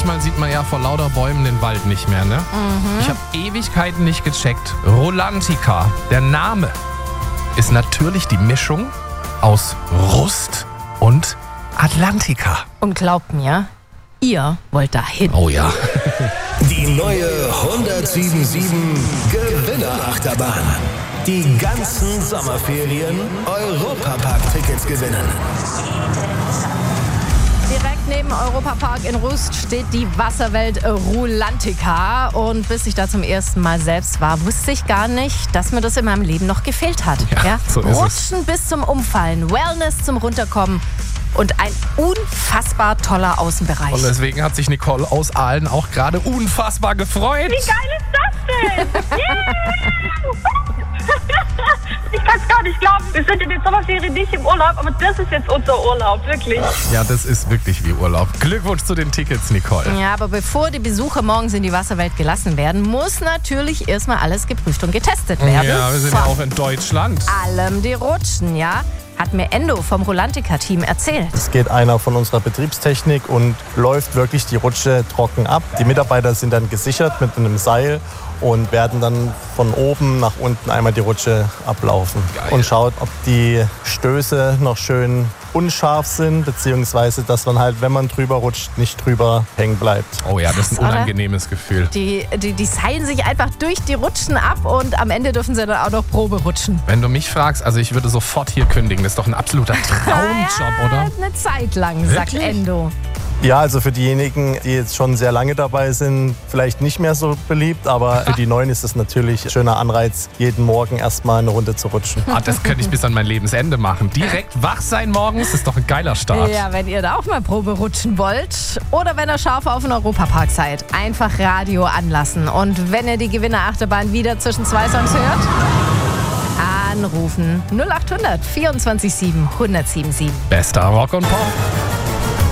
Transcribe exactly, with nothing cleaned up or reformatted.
manchmal sieht man ja vor lauter Bäumen den Wald nicht mehr, ne? Mhm. Ich habe Ewigkeiten nicht gecheckt. Rulantica, der Name, ist natürlich die Mischung aus Rust und Atlantica. Und glaubt mir, ihr wollt dahin. Oh ja. Die neue hundertsieben Komma sieben Gewinnerachterbahn. Die ganzen Sommerferien Europapark-Tickets gewinnen. Direkt neben Europapark in Rust steht die Wasserwelt Rulantica. Und bis ich da zum ersten Mal selbst war, wusste ich gar nicht, dass mir das in meinem Leben noch gefehlt hat. Ja, Ja? so ist es. Rutschen bis zum Umfallen, Wellness zum Runterkommen und ein unfassbar toller Außenbereich. Und deswegen hat sich Nicole aus Aalen auch gerade unfassbar gefreut. Wie geil ist das denn? Yeah! Ich kann es gar nicht glauben. Wir sind in den Sommerferien nicht im Urlaub, aber das ist jetzt unser Urlaub, wirklich. Ja, das ist wirklich wie Urlaub. Glückwunsch zu den Tickets, Nicole. Ja, aber bevor die Besucher morgens in die Wasserwelt gelassen werden, muss natürlich erstmal alles geprüft und getestet werden. Ja, wir sind ja auch in Deutschland. allem die Rutschen, ja? Hat mir Endo vom Rulantica-Team erzählt. Es geht einer von unserer Betriebstechnik und läuft wirklich die Rutsche trocken ab. Die Mitarbeiter sind dann gesichert mit einem Seil und werden dann von oben nach unten einmal die Rutsche ablaufen. Geil. Und schaut, ob die Stöße noch schön unscharf sind, beziehungsweise dass man halt, wenn man drüber rutscht, nicht drüber hängen bleibt. Oh ja, das ist ein Krass, oder? unangenehmes Gefühl. Die, die, die seilen sich einfach durch die Rutschen ab und am Ende dürfen sie dann auch noch Probe rutschen. Wenn du mich fragst, also ich würde sofort hier kündigen. Das ist doch ein absoluter Traumjob, ja, oder? Eine Zeit lang, sagt Wirklich? Endo. Ja, also für diejenigen, die jetzt schon sehr lange dabei sind, vielleicht nicht mehr so beliebt, aber für die Neuen ist es natürlich ein schöner Anreiz, jeden Morgen erstmal eine Runde zu rutschen. Ah, das könnte ich bis an mein Lebensende machen. Direkt wach sein morgens, ist doch ein geiler Start. Ja, wenn ihr da auch mal Probe rutschen wollt oder wenn ihr scharf auf den Europapark seid, einfach Radio anlassen. Und wenn ihr die Gewinnerachterbahn wieder zwischen zwei Songs hört, anrufen null acht hundert vierundzwanzig sieben eins null sieben sieben. Bester Rock und Pop.